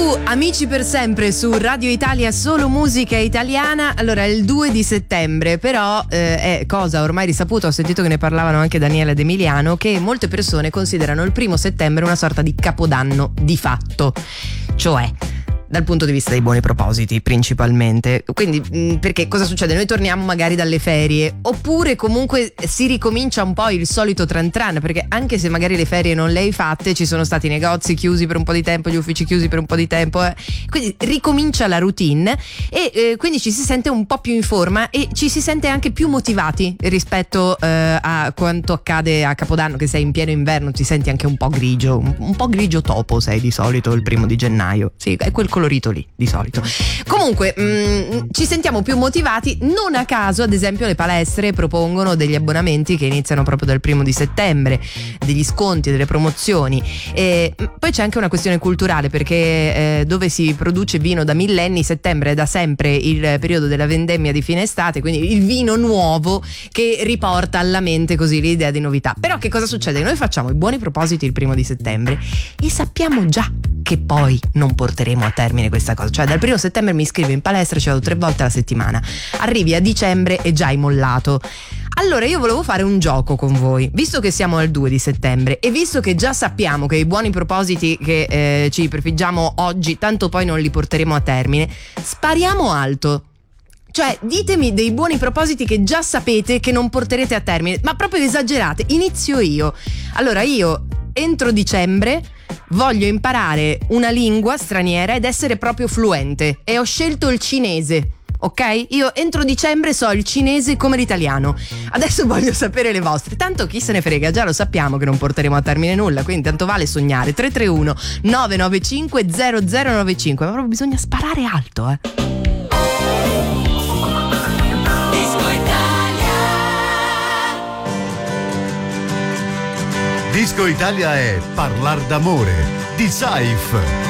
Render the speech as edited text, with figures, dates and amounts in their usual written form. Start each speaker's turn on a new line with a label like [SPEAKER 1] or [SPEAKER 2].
[SPEAKER 1] Amici per sempre su Radio Italia, solo musica italiana. Allora, il 2 di settembre però è cosa ormai risaputa, ho sentito che ne parlavano anche Daniele ed Emiliano, che molte persone considerano il 1 settembre una sorta di capodanno di fatto, cioè dal punto di vista dei buoni propositi principalmente. Quindi perché cosa succede? Noi torniamo magari dalle ferie, oppure comunque si ricomincia un po' il solito tran tran, perché anche se magari le ferie non le hai fatte, ci sono stati i negozi chiusi per un po' di tempo, gli uffici chiusi per un po' di tempo, quindi ricomincia la routine e quindi ci si sente un po' più in forma e ci si sente anche più motivati rispetto a quanto accade a Capodanno, che sei in pieno inverno, ti senti anche un po' grigio, un po' grigio topo sei di solito il 1 di gennaio, sì, è quel colorito lì di solito. Comunque ci sentiamo più motivati. Non a caso, ad esempio, le palestre propongono degli abbonamenti che iniziano proprio dal 1 di settembre, degli sconti, delle promozioni. Poi c'è anche una questione culturale, perché dove si produce vino da millenni, settembre è da sempre il periodo della vendemmia di fine estate, quindi il vino nuovo che riporta alla mente così l'idea di novità. Però che cosa succede? Noi facciamo i buoni propositi il 1 di settembre e sappiamo già che poi non porteremo a termine questa cosa, cioè dal 1 settembre mi iscrivo in palestra, ci vado 3 volte alla settimana, arrivi a dicembre e già hai mollato. Allora io volevo fare un gioco con voi, visto che siamo al 2 di settembre e visto che già sappiamo che i buoni propositi che ci prefiggiamo oggi tanto poi non li porteremo a termine, spariamo alto. Cioè ditemi dei buoni propositi che già sapete che non porterete a termine, ma proprio esagerate. Inizio io. Allora io entro dicembre voglio imparare una lingua straniera ed essere proprio fluente e ho scelto il cinese. Ok? Io entro dicembre so il cinese come l'italiano. Adesso voglio sapere le vostre. Tanto chi se ne frega, già lo sappiamo che non porteremo a termine nulla, quindi tanto vale sognare. 331 995 0095. Ma proprio bisogna sparare alto,
[SPEAKER 2] Disco Italia è Parlar d'amore di Saif.